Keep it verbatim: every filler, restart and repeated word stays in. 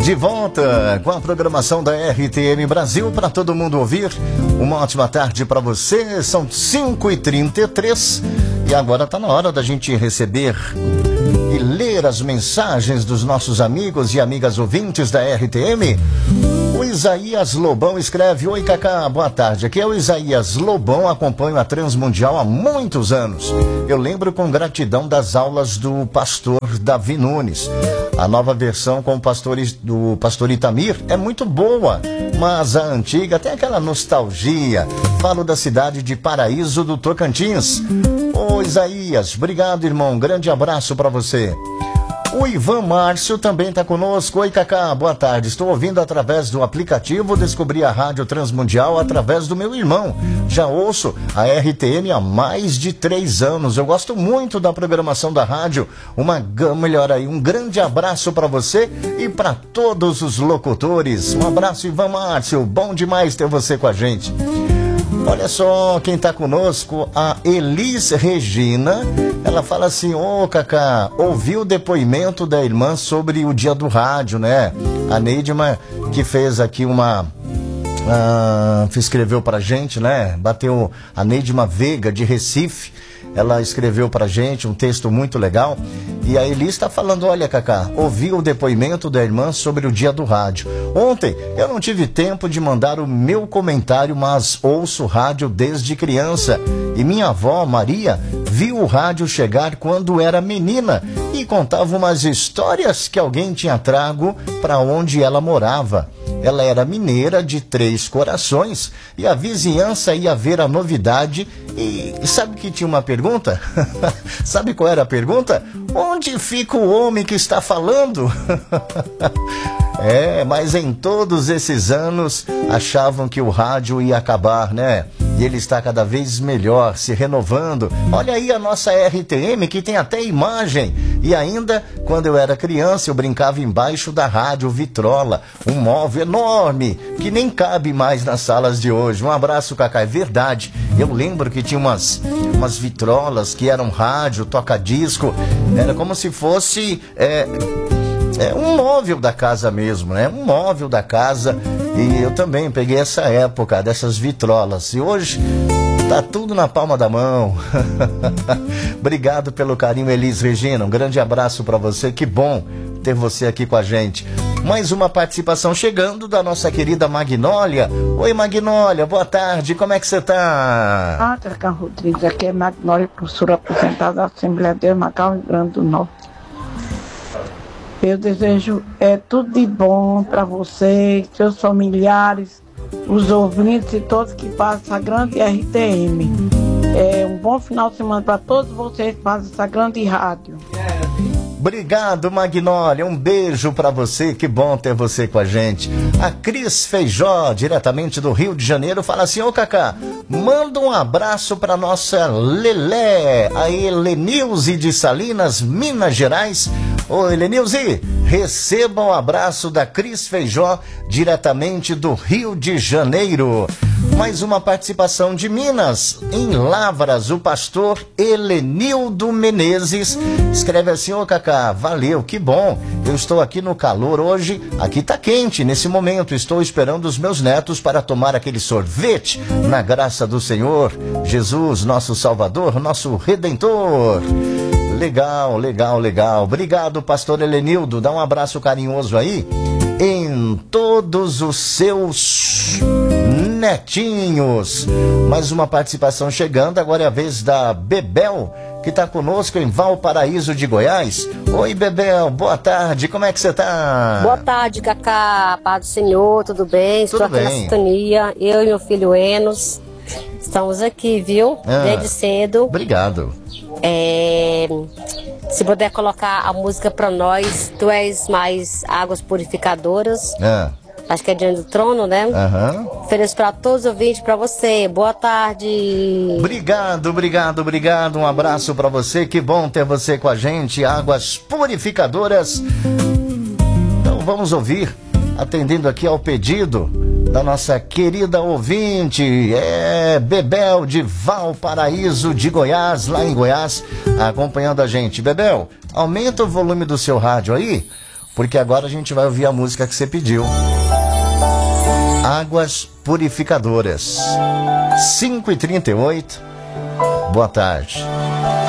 De volta com a programação da R T M Brasil para todo mundo ouvir. Uma ótima tarde para você. São cinco e trinta e três e agora está na hora da gente receber e ler as mensagens dos nossos amigos e amigas ouvintes da R T M. O Isaías Lobão escreve: Oi, Cacá, boa tarde. Aqui é o Isaías Lobão, acompanho a Transmundial há muitos anos. Eu lembro com gratidão das aulas do pastor Davi Nunes. A nova versão com o pastor, do pastor Itamir é muito boa, mas a antiga tem aquela nostalgia. Falo da cidade de Paraíso do Tocantins. Ô Isaías, obrigado, irmão. Grande abraço para você. O Ivan Márcio também está conosco. Oi, Cacá, boa tarde. Estou ouvindo através do aplicativo. Descobri a Rádio Transmundial através do meu irmão. Já ouço a R T M há mais de três anos. Eu gosto muito da programação da rádio. Uma, melhor aí, um grande abraço para você e para todos os locutores. Um abraço, Ivan Márcio. Bom demais ter você com a gente. Olha só quem está conosco, a Elis Regina. Ela fala assim: ô oh, Cacá, ouvi o depoimento da irmã sobre o dia do rádio, né? A Neidma, que fez aqui uma... Uh, escreveu pra gente, né? Bateu a Neidma Veiga, de Recife. Ela escreveu pra gente um texto muito legal. E a Elis está falando: olha, Cacá, ouvi o depoimento da irmã sobre o dia do rádio. Ontem eu não tive tempo de mandar o meu comentário, mas ouço rádio desde criança. E minha avó, Maria, viu o rádio chegar quando era menina e contava umas histórias que alguém tinha trago para onde ela morava. Ela era mineira de Três Corações e a vizinhança ia ver a novidade e sabe que tinha uma pergunta? Sabe qual era a pergunta? Onde fica o homem que está falando? É, mas em todos esses anos achavam que o rádio ia acabar, né? E ele está cada vez melhor, se renovando. Olha aí a nossa R T M, que tem até imagem. E ainda, quando eu era criança, eu brincava embaixo da rádio Vitrola. Um móvel enorme, que nem cabe mais nas salas de hoje. Um abraço, Cacá. É verdade. Eu lembro que tinha umas, umas vitrolas que eram rádio, toca-disco. Era como se fosse... É, É um móvel da casa mesmo, né? Um móvel da casa. E eu também peguei essa época dessas vitrolas. E hoje tá tudo na palma da mão. Obrigado pelo carinho, Elis Regina. Um grande abraço para você. Que bom ter você aqui com a gente. Mais uma participação chegando da nossa querida Magnólia. Oi, Magnólia, boa tarde. Como é que você tá? Ah, Cacá Rodrigues, aqui é Magnólia, professora aposentada da Assembleia de Macau, Rio Grande do Norte. Eu desejo é, tudo de bom para você, seus familiares, os ouvintes e todos que fazem essa grande R T M. É, um bom final de semana para todos vocês que fazem essa grande rádio. Obrigado, Magnólia. Um beijo para você. Que bom ter você com a gente. A Cris Feijó, diretamente do Rio de Janeiro, fala assim: ô Cacá, manda um abraço para nossa Lelé, a Helenilze de Salinas, Minas Gerais. Ô Helenilze, receba um abraço da Cris Feijó, diretamente do Rio de Janeiro. Mais uma participação de Minas, em Lavras, o pastor Helenildo Menezes escreve assim: ô Cacá, valeu, que bom, eu estou aqui no calor hoje, aqui tá quente nesse momento, estou esperando os meus netos para tomar aquele sorvete, na graça do Senhor Jesus, nosso Salvador, nosso Redentor. Legal, legal, legal. Obrigado, pastor Helenildo, dá um abraço carinhoso aí em todos os seus netinhos. Mais uma participação chegando, agora é a vez da Bebel, que está conosco em Valparaíso de Goiás. Oi, Bebel, boa tarde, como é que você tá? Boa tarde, Cacá, paz do Senhor, tudo bem? Tudo Estou aqui bem. na sintonia, eu e meu filho Enos, estamos aqui, viu? Ah, desde cedo. Obrigado. É, se puder colocar a música pra nós, Tu És Mais Águas Purificadoras. Ah. Acho que é Diante do Trono, né? Aham. Ofereço pra todos os ouvintes, pra você. Boa tarde. Obrigado, obrigado, obrigado. Um abraço pra você. Que bom ter você com a gente. Águas Purificadoras. Então vamos ouvir, atendendo aqui ao pedido da nossa querida ouvinte, é Bebel de Valparaíso de Goiás, lá em Goiás, acompanhando a gente. Bebel, aumenta o volume do seu rádio aí, porque agora a gente vai ouvir a música que você pediu. Águas Purificadoras. cinco e trinta e oito. Boa tarde.